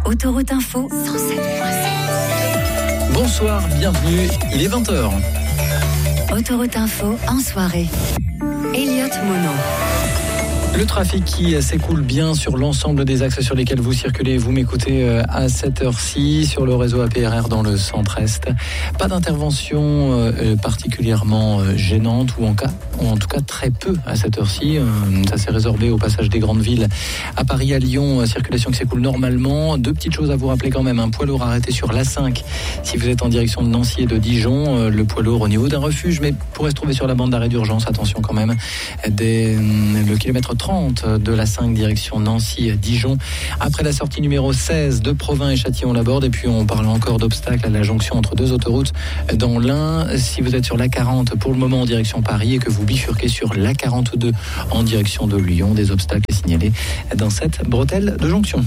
Autoroute Info 107.7. Bonsoir, bienvenue, il est 20h. Autoroute Info en soirée. Elliot Mono. Le trafic qui s'écoule bien sur l'ensemble des axes sur lesquels vous circulez. Vous m'écoutez à cette heure-ci sur le réseau APRR dans le centre-est. Pas d'intervention particulièrement gênante ou en tout cas très peu à cette heure-ci. Ça s'est résorbé au passage des grandes villes. À Paris, à Lyon, circulation qui s'écoule normalement. Deux petites choses à vous rappeler quand même. Un poids lourd arrêté sur l'A5 si vous êtes en direction de Nancy et de Dijon. Le poids lourd au niveau d'un refuge, mais pourrait se trouver sur la bande d'arrêt d'urgence. Attention quand même. Le kilomètre 30 de la 5 direction Nancy-Dijon. Après la sortie numéro 16 de Provins et Châtillon-Laborde. Et puis on parle encore d'obstacles à la jonction entre deux autoroutes dans l'Ain. Si vous êtes sur l'A40 pour le moment en direction Paris et que vous bifurquez sur l'A42 en direction de Lyon, des obstacles signalés dans cette bretelle de jonction.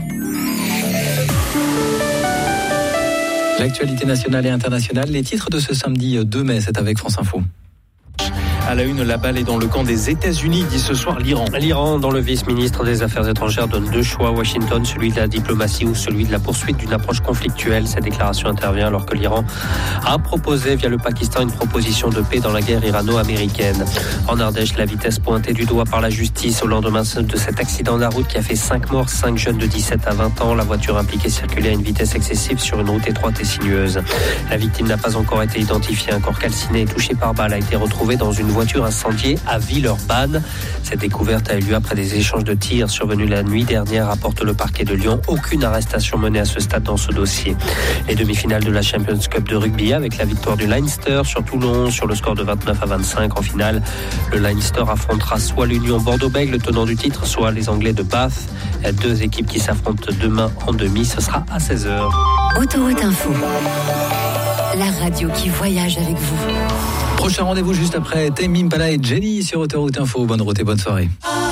L'actualité nationale et internationale, les titres de ce samedi 2 mai, c'est avec France Info. À la une, la balle est dans le camp des États-Unis, dit ce soir l'Iran. L'Iran, dont le vice-ministre des Affaires étrangères donne deux choix à Washington, celui de la diplomatie ou celui de la poursuite d'une approche conflictuelle. Cette déclaration intervient alors que l'Iran a proposé via le Pakistan une proposition de paix dans la guerre irano-américaine. En Ardèche, la vitesse pointée du doigt par la justice au lendemain de cet accident de la route qui a fait 5 morts, 5 jeunes de 17 à 20 ans. La voiture impliquée circulait à une vitesse excessive sur une route étroite et sinueuse. La victime n'a pas encore été identifiée. Un corps calciné et touché par balle a été retrouvé dans une voiture incendiée à Villeurbanne. Cette découverte a eu lieu après des échanges de tirs survenus la nuit dernière, rapporte le parquet de Lyon. Aucune arrestation menée à ce stade dans ce dossier. Les demi-finales de la Champions Cup de rugby avec la victoire du Leinster sur Toulon sur le score de 29 à 25. En finale, le Leinster affrontera soit l'Union Bordeaux-Bègles, le tenant du titre, soit les Anglais de Bath. Deux équipes qui s'affrontent demain en demi. Ce sera à 16h. Autoroute Info. La radio qui voyage avec vous. Prochain rendez-vous juste après Tame Impala et Jenny sur Autoroute Info. Bonne route et bonne soirée.